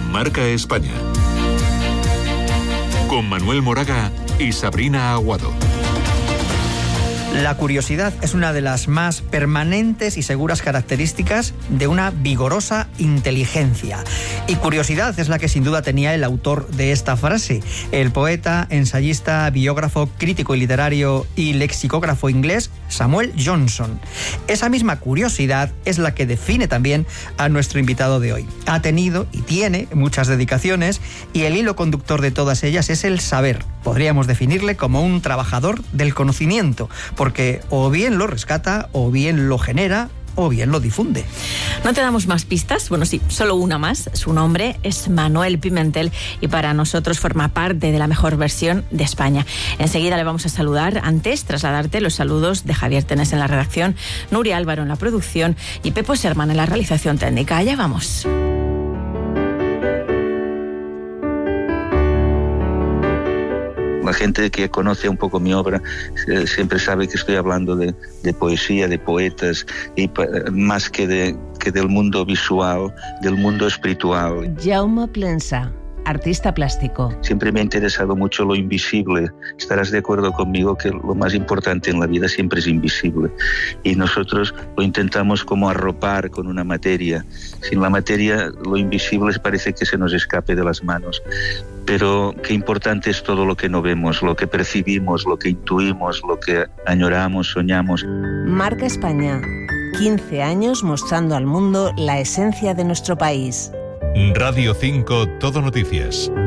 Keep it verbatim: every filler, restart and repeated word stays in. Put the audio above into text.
Marca España. Con Manuel Moraga y Sabrina Aguado. La curiosidad es una de las más permanentes y seguras características de una vigorosa inteligencia. Y curiosidad es la que sin duda tenía el autor de esta frase, el poeta, ensayista, biógrafo, crítico y literario y lexicógrafo inglés Samuel Johnson. Esa misma curiosidad es la que define también a nuestro invitado de hoy. Ha tenido y tiene muchas dedicaciones y el hilo conductor de todas ellas es el saber. Podríamos definirle como un trabajador del conocimiento, porque o bien lo rescata, o bien lo genera, o bien lo difunde. No te damos más pistas, bueno sí, solo una más. Su nombre es Manuel Pimentel y para nosotros forma parte de la mejor versión de España. Enseguida le vamos a saludar, antes trasladarte los saludos de Javier Tenes en la redacción, Nuria Álvaro en la producción y Pepo Serman en la realización técnica. Allá vamos. La gente que conoce un poco mi obra eh, siempre sabe que estoy hablando de, de poesía, de poetas, y pa, más que, de, que del mundo visual, del mundo espiritual. Jaume Plensa, artista plástico. Siempre me ha interesado mucho lo invisible. Estarás de acuerdo conmigo que lo más importante en la vida siempre es invisible. Y nosotros lo intentamos como arropar con una materia. Sin la materia, lo invisible parece que se nos escape de las manos. Pero qué importante es todo lo que no vemos, lo que percibimos, lo que intuimos, lo que añoramos, soñamos. Marca España. quince años mostrando al mundo la esencia de nuestro país. Radio cinco, Todo Noticias.